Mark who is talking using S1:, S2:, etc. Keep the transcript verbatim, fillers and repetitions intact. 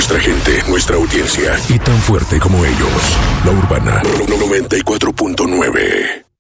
S1: nuestra gente, nuestra audiencia. Y tan fuerte como ellos. La Urbana noventa y cuatro punto nueve.